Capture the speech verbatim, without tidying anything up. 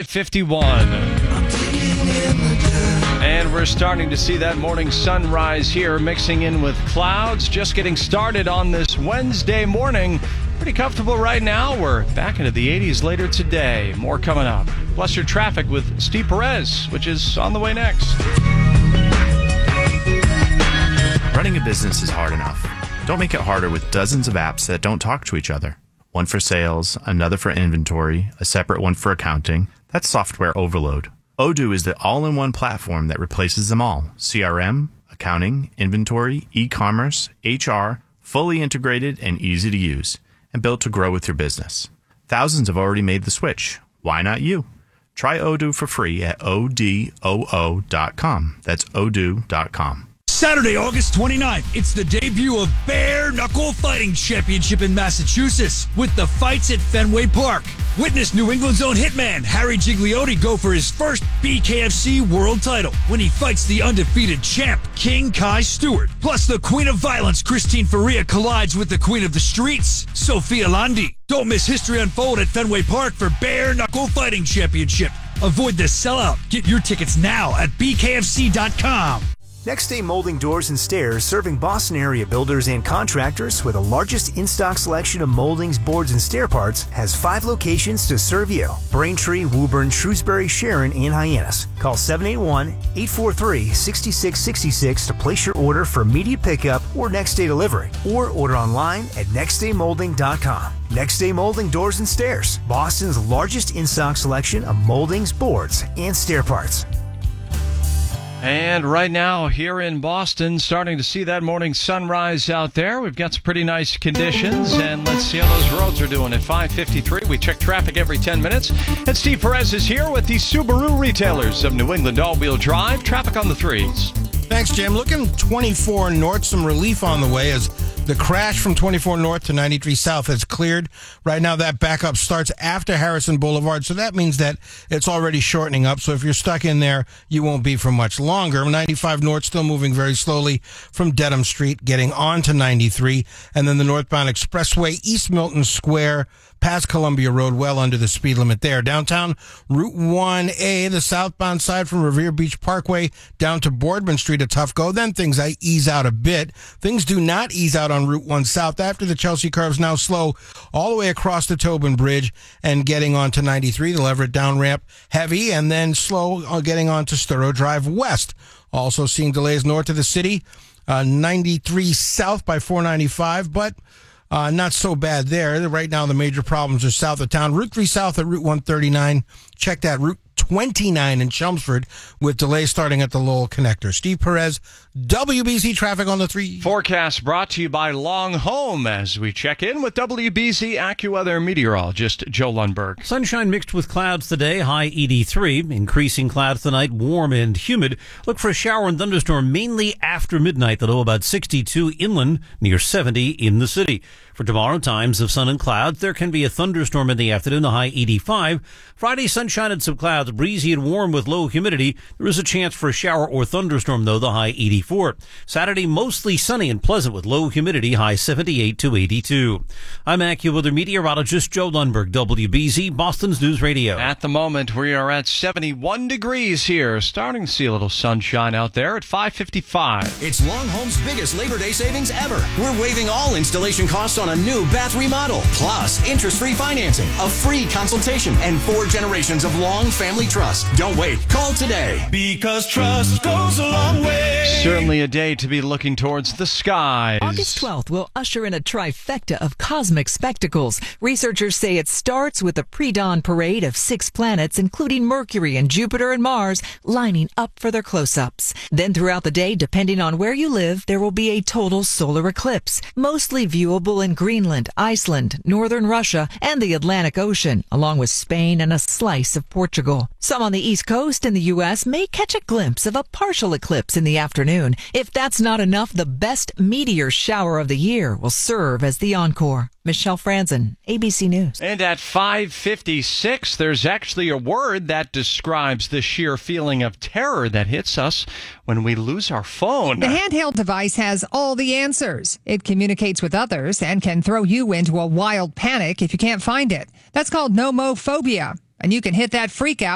five fifty-one. And we're starting to see that morning sunrise here, mixing in with clouds. Just getting started on this Wednesday morning. Pretty comfortable right now. We're back into the eighties later today. More coming up. Plus your traffic with Steve Perez, which is on the way next. Running a business is hard enough. Don't make it harder with dozens of apps that don't talk to each other. One for sales, another for inventory, a separate one for accounting. That's software overload. Odoo is the all-in-one platform that replaces them all. C R M, accounting, inventory, e-commerce, H R, fully integrated and easy to use, and built to grow with your business. Thousands have already made the switch. Why not you? Try Odoo for free at O D O O dot com. That's odoo dot com. Saturday, August twenty-ninth, it's the debut of Bare Knuckle Fighting Championship in Massachusetts with the fights at Fenway Park. Witness New England's own hitman, Harry Gigliotti, go for his first B K F C world title when he fights the undefeated champ, King Kai Stewart. Plus, the Queen of Violence, Christine Faria, collides with the Queen of the Streets, Sophia Landi. Don't miss history unfold at Fenway Park for Bare Knuckle Fighting Championship. Avoid the sellout. Get your tickets now at B K F C dot com. Next Day Molding Doors and Stairs, serving Boston area builders and contractors with the largest in-stock selection of moldings, boards, and stair parts, has five locations to serve you. Braintree, Woburn, Shrewsbury, Sharon, and Hyannis. Call seven eight one, eight four three, six six six six to place your order for immediate pickup or next day delivery, or order online at next day molding dot com. Next Day Molding Doors and Stairs, Boston's largest in-stock selection of moldings, boards, and stair parts. And right now, here in Boston, starting to see that morning sunrise out there. We've got some pretty nice conditions, and let's see how those roads are doing. At five fifty-three, we check traffic every ten minutes. And Steve Perez is here with the Subaru retailers of New England all-wheel drive. Traffic on the threes. Thanks, Jim. Looking twenty-four north, some relief on the way as the crash from twenty-four north to ninety-three south has cleared. Right now, that backup starts after Harrison Boulevard, so that means that it's already shortening up. So if you're stuck in there, you won't be for much longer. ninety-five north still moving very slowly from Dedham Street, getting on to ninety-three, and then the northbound expressway, East Milton Square, past Columbia Road, well under the speed limit there. Downtown, Route one A, the southbound side from Revere Beach Parkway down to Boardman Street, a tough go. Then things I ease out a bit. Things do not ease out on Route one South after the Chelsea curves, now slow all the way across the Tobin Bridge and getting onto ninety-three, the Leverett down ramp heavy, and then slow getting onto Sturrow Drive West. Also seeing delays north of the city, uh, ninety-three south by four ninety-five, but Uh, not so bad there. Right now, the major problems are south of town. Route three south at Route one thirty-nine. Check that. Route twenty-nine in Chelmsford with delays starting at the Lowell Connector. Steve Perez, W B C Traffic on the three. Forecast brought to you by Long Home as we check in with W B C AccuWeather meteorologist Joe Lundberg. Sunshine mixed with clouds today, high eighty-three. Increasing clouds tonight, warm and humid. Look for a shower and thunderstorm mainly after midnight, the low about sixty-two inland, near seventy in the city. For tomorrow, times of sun and clouds. There can be a thunderstorm in the afternoon, the high eighty-five. Friday, sunshine and some clouds, breezy and warm with low humidity. There is a chance for a shower or thunderstorm, though, the high eighty-four. Saturday, mostly sunny and pleasant with low humidity, high seventy-eight to eighty-two. I'm AccuWeather meteorologist Joe Lundberg, W B C, Boston's News Radio. At the moment, we are at seventy-one degrees here. Starting to see a little sunshine out there at five fifty-five. It's Long Home's biggest Labor Day savings ever. We're waiving all installation costs on a new bath remodel, plus interest-free financing, a free consultation, and four generations of long family trust. Don't wait. Call today. Because trust goes a long way. Certainly a day to be looking towards the skies. August twelfth will usher in a trifecta of cosmic spectacles. Researchers say it starts with a pre-dawn parade of six planets, including Mercury and Jupiter and Mars, lining up for their close-ups. Then throughout the day, depending on where you live, there will be a total solar eclipse, mostly viewable in Greenland, Iceland, northern Russia, and the Atlantic Ocean, along with Spain and a slice of Portugal. Some on the East Coast in the U S may catch a glimpse of a partial eclipse in the afternoon. If that's not enough, the best meteor shower of the year will serve as the encore. Michelle Franzen, A B C News. And at five fifty-six, there's actually a word that describes the sheer feeling of terror that hits us when we lose our phone. The handheld device has all the answers. It communicates with others and can throw you into a wild panic if you can't find it. That's called nomophobia. And you can hit that freak out